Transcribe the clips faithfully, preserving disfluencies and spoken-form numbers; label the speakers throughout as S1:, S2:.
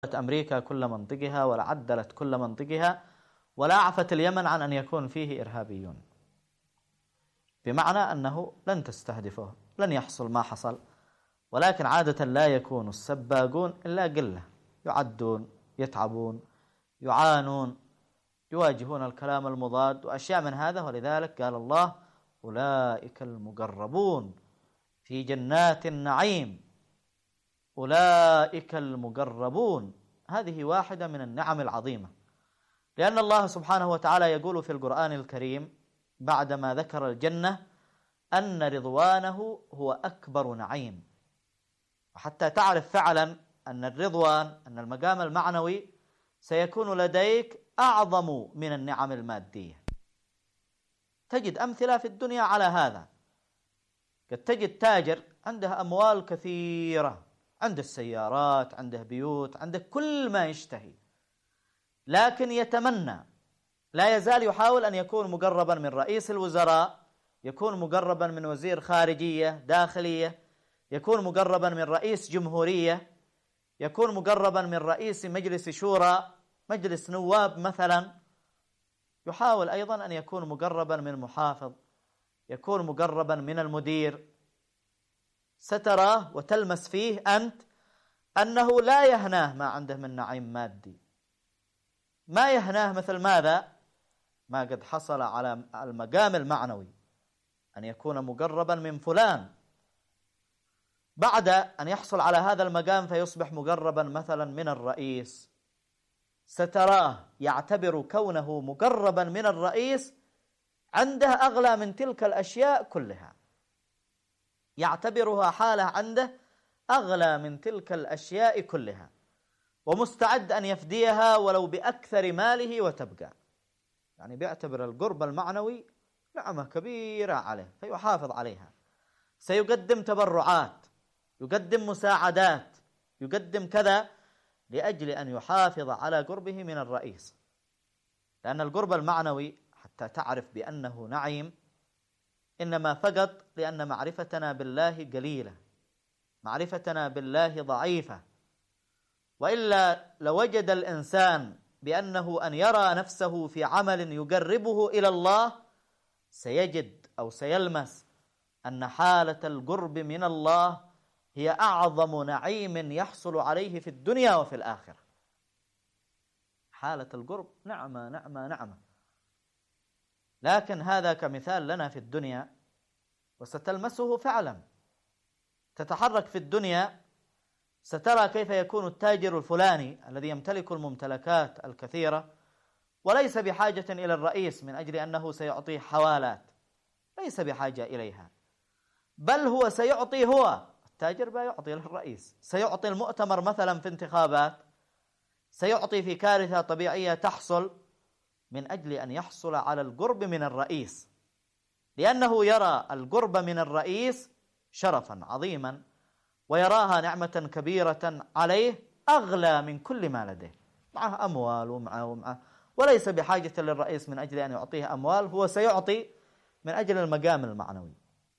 S1: أمريكا كل منطقها ولا عدلت كل منطقها ولا عفت اليمن عن أن يكون فيه إرهابيون، بمعنى أنه لن تستهدفه، لن يحصل ما حصل. ولكن عادة لا يكون السباقون إلا قلة، يعدون، يتعبون، يعانون، يواجهون الكلام المضاد وأشياء من هذا. ولذلك قال الله: أولئك المقربون في جنات النعيم. أولئك المقربون، هذه واحدة من النعم العظيمة، لأن الله سبحانه وتعالى يقول في القرآن الكريم بعدما ذكر الجنة أن رضوانه هو أكبر نعيم. وحتى تعرف فعلا أن الرضوان، أن المقام المعنوي سيكون لديك أعظم من النعم المادية. تجد أمثلة في الدنيا على هذا. قد تجد تاجر عنده أموال كثيرة، عنده السيارات، عنده بيوت، عنده كل ما يشتهي، لكن يتمنى، لا يزال يحاول أن يكون مقربا من رئيس الوزراء، يكون مقربا من وزير خارجية داخلية، يكون مقربا من رئيس جمهورية، يكون مقربا من رئيس مجلس شورى، مجلس نواب مثلا. يحاول أيضا أن يكون مقربا من محافظ، يكون مقربا من المدير. ستراه وتلمس فيه أنت أنه لا يهناه ما عنده من نعيم مادي. ما يهناه مثل ماذا؟ ما قد حصل على المقام المعنوي، أن يكون مقربا من فلان. بعد أن يحصل على هذا المقام فيصبح مقربا مثلا من الرئيس، ستراه يعتبر كونه مقربا من الرئيس عنده أغلى من تلك الأشياء كلها، يعتبرها حالة عنده أغلى من تلك الأشياء كلها، ومستعد أن يفديها ولو بأكثر ماله وتبقى. يعني بيعتبر القرب المعنوي نعمة كبيرة عليه فيحافظ عليها. سيقدم تبرعات، يقدم مساعدات، يقدم كذا لأجل أن يحافظ على قربه من الرئيس. لأن القرب المعنوي حتى تعرف بأنه نعيم إنما فقط لأن معرفتنا بالله قليلة، معرفتنا بالله ضعيفة. وإلا لوجد الإنسان بأنه أن يرى نفسه في عمل يقربه إلى الله سيجد أو سيلمس أن حالة القرب من الله هي أعظم نعيم يحصل عليه في الدنيا وفي الآخرة. حالة القرب نعمة نعمة نعمة. لكن هذا كمثال لنا في الدنيا، وستلمسه فعلا. تتحرك في الدنيا سترى كيف يكون التاجر الفلاني الذي يمتلك الممتلكات الكثيرة وليس بحاجة إلى الرئيس من أجل أنه سيعطيه حوالات، ليس بحاجة إليها، بل هو سيعطي، هو التاجر لا يعطي للرئيس، سيعطي المؤتمر مثلا في انتخابات، سيعطي في كارثة طبيعية تحصل من أجل أن يحصل على القرب من الرئيس، لأنه يرى القرب من الرئيس شرفا عظيما ويراها نعمة كبيرة عليه أغلى من كل ما لديه. معه أموال ومعه ومعه وليس بحاجة للرئيس من أجل أن يعطيه أموال، هو سيعطي من أجل المقام المعنوي.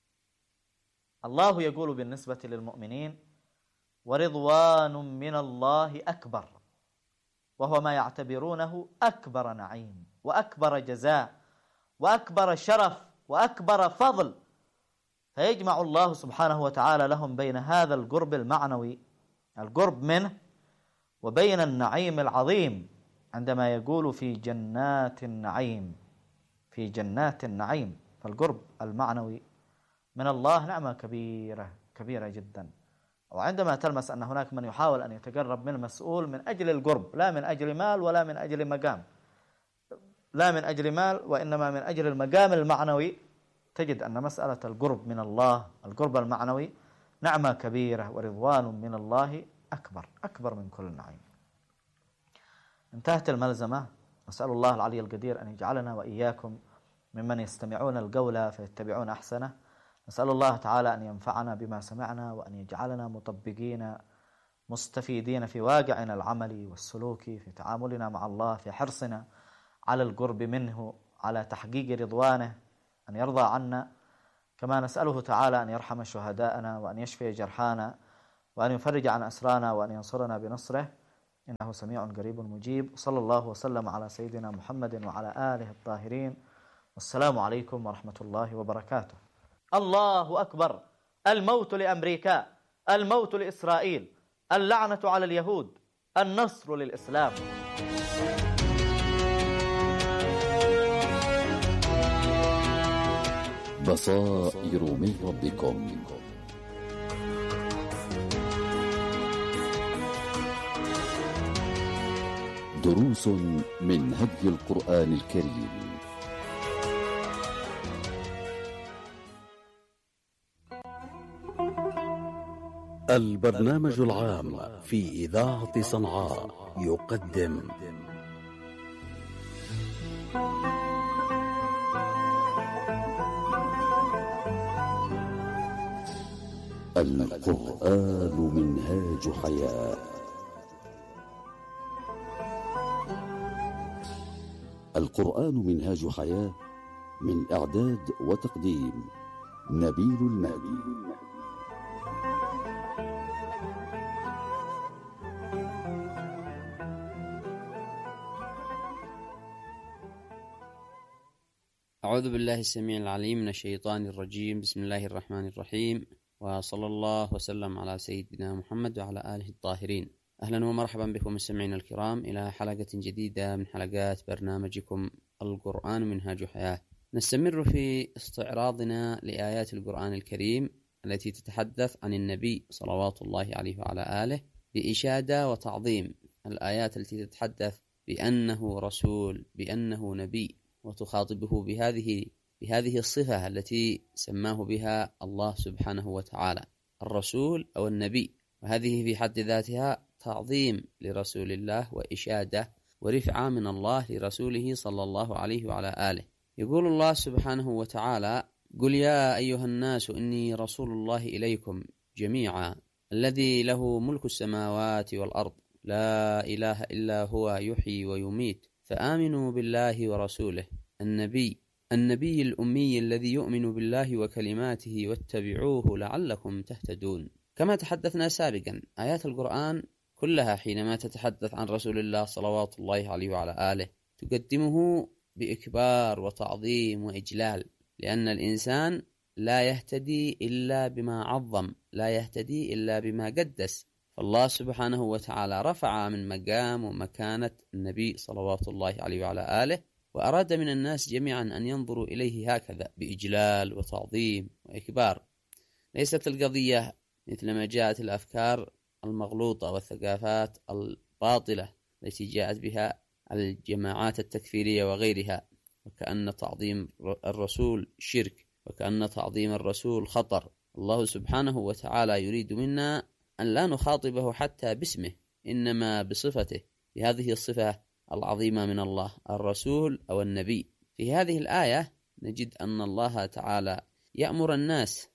S1: الله يقول بالنسبة للمؤمنين: ورضوان من الله أكبر، وهو ما يعتبرونه أكبر نعيم وأكبر جزاء وأكبر شرف وأكبر فضل. فيجمع الله سبحانه وتعالى لهم بين هذا القرب المعنوي، القرب منه، وبين النعيم العظيم، عندما يقول في جنات النعيم، في جنات النعيم. فالقرب المعنوي من الله نعمة كبيرة كبيرة جدا. وعندما تلمس أن هناك من يحاول أن يتقرب من المسؤول من أجل القرب، لا من أجل مال ولا من أجل مقام، لا من أجل مال وإنما من أجل المقام المعنوي، تجد أن مسألة القرب من الله، القرب المعنوي، نعمة كبيرة ورضوان من الله أكبر، أكبر من كل نعيم. انتهت الملزمة. نسأل الله العلي القدير أن يجعلنا وإياكم ممن يستمعون القول فيتبعون أحسنه. نسأل الله تعالى أن ينفعنا بما سمعنا، وأن يجعلنا مطبقين مستفيدين في واقعنا العملي والسلوكي، في تعاملنا مع الله، في حرصنا على القرب منه، على تحقيق رضوانه، أن يرضى عنا. كما نسأله تعالى أن يرحم شهداءنا وأن يشفي جرحانا وأن يفرج عن أسرانا وأن ينصرنا بنصره. إنه سميع قريب مجيب. صلى الله وسلم على سيدنا محمد وعلى آله الطاهرين، والسلام عليكم ورحمة الله وبركاته. الله أكبر. الموت لأمريكا، الموت لإسرائيل، اللعنة على اليهود، النصر للإسلام.
S2: بصائر من ربكم. دروس من هدي القرآن الكريم.
S3: البرنامج العام في إذاعة صنعاء يقدم
S2: القرآن منهاج حياة. القرآن منهاج حياة، من إعداد وتقديم نبيل المهدي.
S4: أعوذ بالله السميع العليم من الشيطان الرجيم. بسم الله الرحمن الرحيم، وصلى الله وسلم على سيدنا محمد وعلى آله الطاهرين. أهلا ومرحبا بكم مستمعينا الكرام إلى حلقة جديدة من حلقات برنامجكم القرآن منهاج حياة. نستمر في استعراضنا لآيات القرآن الكريم التي تتحدث عن النبي صلوات الله عليه وعلى آله بإشادة وتعظيم. الآيات التي تتحدث بأنه رسول، بأنه نبي، وتخاطبه بهذه بهذه الصفة التي سماه بها الله سبحانه وتعالى، الرسول أو النبي. وهذه في حد ذاتها تعظيم لرسول الله وإشادة ورفعة من الله لرسوله صلى الله عليه وعلى آله. يقول الله سبحانه وتعالى: قل يا أيها الناس إني رسول الله إليكم جميعا الذي له ملك السماوات والأرض لا إله إلا هو يحيي ويميت فآمنوا بالله ورسوله النبي النبي الأمي الذي يؤمن بالله وكلماته واتبعوه لعلكم تهتدون. كما تحدثنا سابقا، آيات القرآن كلها حينما تتحدث عن رسول الله صلوات الله عليه وعلى آله تقدمه بإكبار وتعظيم وإجلال، لأن الإنسان لا يهتدي إلا بما عظم، لا يهتدي إلا بما قدس. فالله سبحانه وتعالى رفع من مقام ومكانة النبي صلوات الله عليه وعلى آله، وأراد من الناس جميعا أن ينظروا إليه هكذا بإجلال وتعظيم وإكبار. ليست القضية مثل ما جاءت الأفكار المغلوطة والثقافات الباطلة التي جاءت بها الجماعات التكفيرية وغيرها، وكأن تعظيم الرسول شرك، وكأن تعظيم الرسول خطر. الله سبحانه وتعالى يريد منا أن لا نخاطبه حتى باسمه، إنما بصفته، بهذه الصفة العظيمة من الله، الرسول أو النبي. في هذه الآية نجد أن الله تعالى يأمر الناس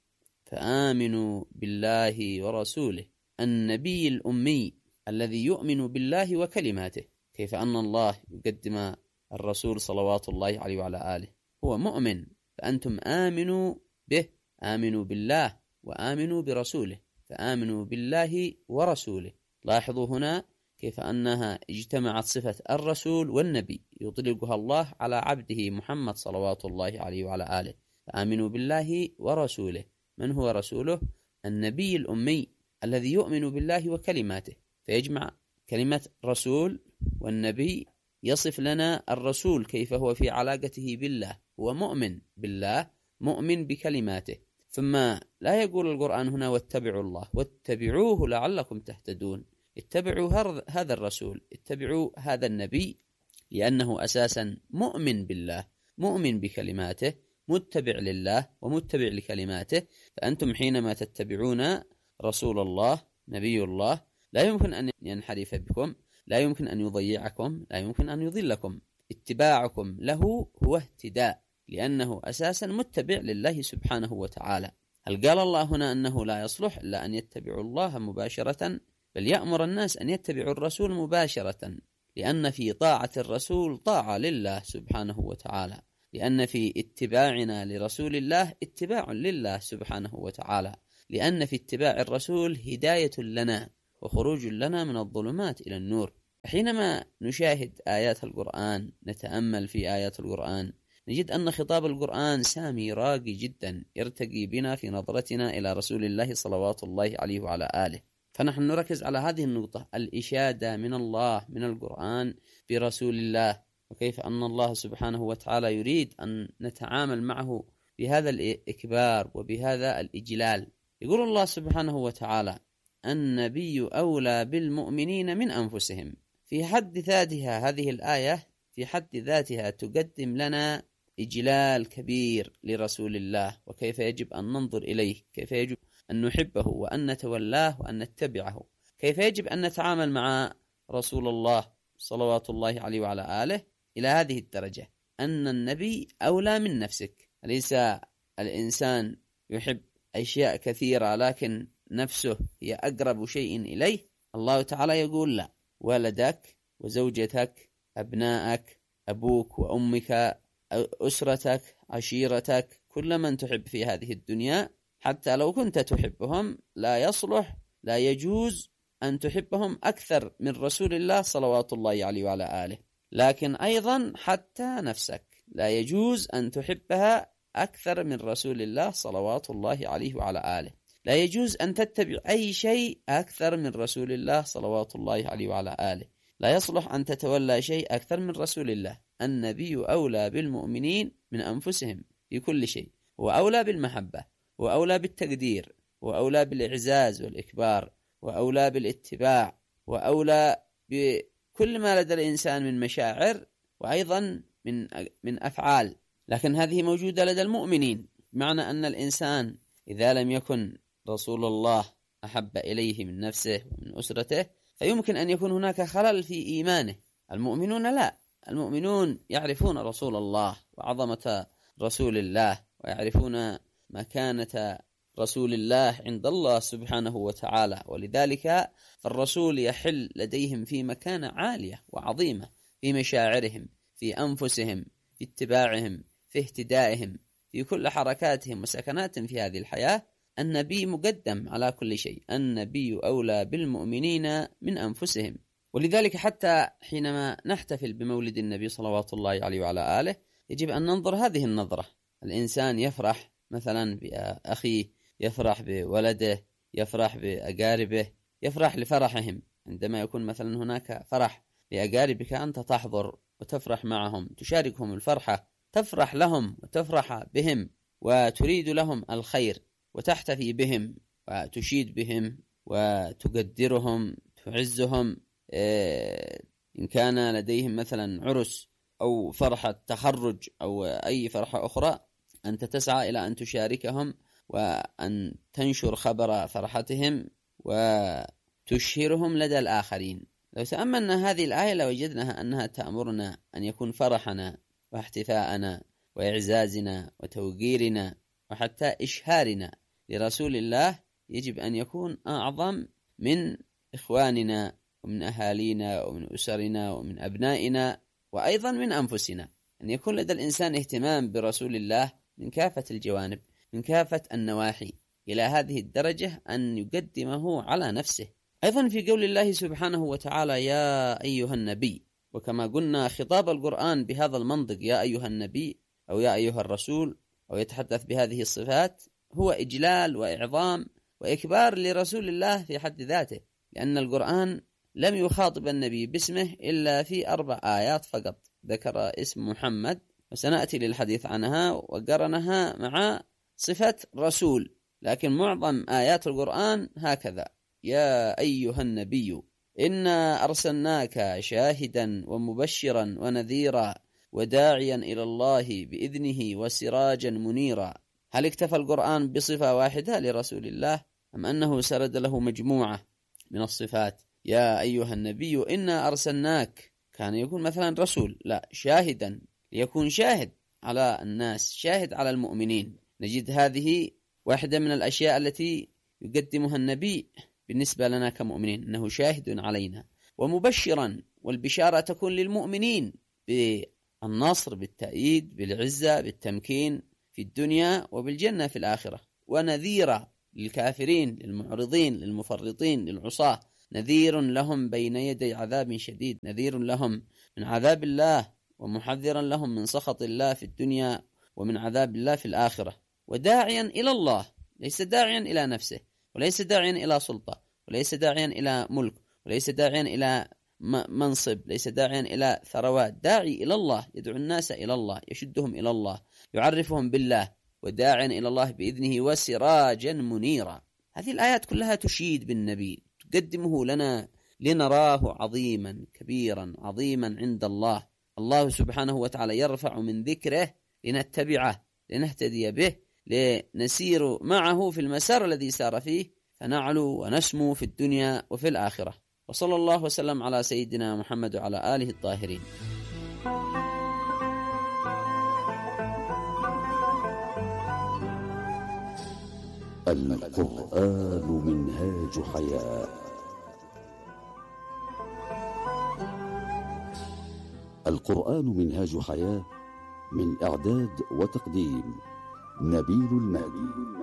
S4: فآمنوا بالله ورسوله النبي الأمي الذي يؤمن بالله وكلماته. كيف أن الله يقدم الرسول صلوات الله عليه وعلى آله هو مؤمن، فأنتم آمنوا به، آمنوا بالله وآمنوا برسوله، فآمنوا بالله ورسوله. لاحظوا هنا كيف أنها اجتمعت صفة الرسول والنبي يطلقها الله على عبده محمد صلوات الله عليه وعلى آله. فآمنوا بالله ورسوله. من هو رسوله؟ النبي الأمي الذي يؤمن بالله وكلماته. فيجمع كلمة رسول والنبي، يصف لنا الرسول كيف هو في علاقته بالله، هو مؤمن بالله، مؤمن بكلماته. ثم لا يقول القرآن هنا واتبعوا الله، واتبعوه لعلكم تهتدون. اتبعوا هذا الرسول، اتبعوا هذا النبي، لأنه أساسا مؤمن بالله، مؤمن بكلماته، متبع لله ومتبع لكلماته. فأنتم حينما تتبعون رسول الله نبي الله لا يمكن أن ينحرف بكم، لا يمكن أن يضيعكم، لا يمكن أن يضلكم. اتباعكم له هو اهتداء، لأنه أساسا متبع لله سبحانه وتعالى. هل قال الله هنا أنه لا يصلح إلا أن يتبعوا الله مباشرة؟ بل يأمر الناس أن يتبعوا الرسول مباشرة، لأن في طاعة الرسول طاعة لله سبحانه وتعالى، لأن في اتباعنا لرسول الله اتباع لله سبحانه وتعالى، لأن في اتباع الرسول هداية لنا وخروج لنا من الظلمات إلى النور. حينما نشاهد آيات القرآن، نتأمل في آيات القرآن، نجد أن خطاب القرآن سامي راقي جدا، يرتقي بنا في نظرتنا إلى رسول الله صلوات الله عليه وعلى آله. فنحن نركز على هذه النقطة، الإشادة من الله من القرآن برسول الله، وكيف أن الله سبحانه وتعالى يريد أن نتعامل معه بهذا الإكبار وبهذا الإجلال. يقول الله سبحانه وتعالى: النبي أولى بالمؤمنين من أنفسهم. في حد ذاتها هذه الآية في حد ذاتها تقدم لنا إجلال كبير لرسول الله، وكيف يجب أن ننظر إليه، كيف يجب أن نحبه وأن نتولاه وأن نتبعه، كيف يجب أن نتعامل مع رسول الله صلوات الله عليه وعلى آله إلى هذه الدرجة، أن النبي أولى من نفسك. أليس الإنسان يحب أشياء كثيرة لكن نفسه هي أقرب شيء إليه؟ الله تعالى يقول: لا، ولدك وزوجتك، أبنائك، أبوك وأمك، أسرتك، عشيرتك، كل من تحب في هذه الدنيا، حتى لو كنت تحبهم لا يصلح، لا يجوز أن تحبهم أكثر من رسول الله صلوات الله عليه وعلى آله. لكن أيضا حتى نفسك لا يجوز أن تحبها أكثر من رسول الله صلوات الله عليه وعلى آله. لا يجوز أن تتبع أي شيء أكثر من رسول الله صلوات الله عليه وعلى آله. لا يصلح أن تتولى شيء أكثر من رسول الله. النبي أولى بالمؤمنين من أنفسهم في كل شيء، وأولى بالمحبة، وأولى بالتقدير، وأولى بالإعزاز والإكبار، وأولى بالاتباع، وأولى بكل ما لدى الإنسان من مشاعر، وأيضا من من أفعال. لكن هذه موجودة لدى المؤمنين، بمعنى أن الإنسان إذا لم يكن رسول الله أحب إليه من نفسه ومن أسرته فيمكن أن يكون هناك خلل في إيمانه. المؤمنون لا، المؤمنون يعرفون رسول الله وعظمة رسول الله، ويعرفون مكانة رسول الله عند الله سبحانه وتعالى، ولذلك فالرسول يحل لديهم في مكانة عالية وعظيمة في مشاعرهم، في أنفسهم، في اتباعهم، في اهتدائهم، في كل حركاتهم وسكناتهم في هذه الحياة. النبي مقدم على كل شيء، النبي أولى بالمؤمنين من أنفسهم. ولذلك حتى حينما نحتفل بمولد النبي صلوات الله عليه وعلى آله يجب أن ننظر هذه النظرة. الإنسان يفرح مثلا بأخيه، يفرح بولده، يفرح بأقاربه، يفرح لفرحهم. عندما يكون مثلا هناك فرح لأقاربك أنت تحضر وتفرح معهم، تشاركهم الفرحة، تفرح لهم وتفرح بهم وتريد لهم الخير وتحتفي بهم وتشيد بهم وتقدرهم، تعزهم. إن كان لديهم مثلا عرس أو فرحة تخرج أو أي فرحة أخرى أنت تسعى إلى أن تشاركهم وأن تنشر خبر فرحتهم وتشهرهم لدى الآخرين. لو تأملنا هذه الآية لوجدناها أنها تأمرنا أن يكون فرحنا واحتفاءنا وإعزازنا وتوقيرنا وحتى إشهارنا لرسول الله يجب أن يكون أعظم من إخواننا ومن أهالينا ومن أسرنا ومن أبنائنا وأيضا من أنفسنا. أن يكون لدى الإنسان اهتمام برسول الله من كافة الجوانب، من كافة النواحي، إلى هذه الدرجة أن يقدمه على نفسه. أيضا في قول الله سبحانه وتعالى: يا أيها النبي، وكما قلنا خطاب القرآن بهذا المنطق، يا أيها النبي أو يا أيها الرسول، أو يتحدث بهذه الصفات، هو إجلال وإعظام وإكبار لرسول الله في حد ذاته، لأن القرآن لم يخاطب النبي باسمه إلا في أربع آيات فقط، ذكر اسم محمد وسنأتي للحديث عنها وقرنها مع صفة رسول. لكن معظم آيات القرآن هكذا: يا أيها النبي إنا أرسلناك شاهدا ومبشرا ونذيرا وداعيا إلى الله بإذنه وسراجا منيرا. هل اكتفى القرآن بصفة واحدة لرسول الله أم أنه سرد له مجموعة من الصفات؟ يا أيها النبي إنا أرسلناك، كان يكون مثلا رسول، لا، شاهدا، ليكون شاهد على الناس، شاهد على المؤمنين. نجد هذه واحدة من الأشياء التي يقدمها النبي بالنسبة لنا كمؤمنين، أنه شاهد علينا. ومبشرا، والبشارة تكون للمؤمنين بالنصر، بالتأييد، بالعزة، بالتمكين في الدنيا وبالجنة في الآخرة. ونذيرا للكافرين، للمعرضين، للمفرطين، للعصاة. نذير لهم بين يدي عذاب شديد، نذير لهم من عذاب الله ومحذرا لهم من سخط الله في الدنيا ومن عذاب الله في الآخرة، وداعيا إلى الله، ليس داعيا إلى نفسه، وليس داعيا إلى سلطة، وليس داعيا إلى ملك، وليس داعيا إلى منصب، ليس داعيا إلى ثروات، داعي إلى الله، يدعو الناس إلى الله، يشدهم إلى الله، يعرفهم بالله، وداعيا إلى الله بإذنه وسراجا منيرا. هذه الآيات كلها تشيد بالنبي، تقدمه لنا لنراه عظيما كبيرا عظيما عند الله. الله سبحانه وتعالى يرفع من ذكره لنتبعه، لنهتدي به، لنسير معه في المسار الذي سار فيه، فنعلو ونسمو في الدنيا وفي الآخرة. وصلى الله وسلم على سيدنا محمد وعلى آله الطاهرين.
S2: القرآن منهاج حياة. القرآن منهاج حياة، من إعداد وتقديم نبيل المهدي.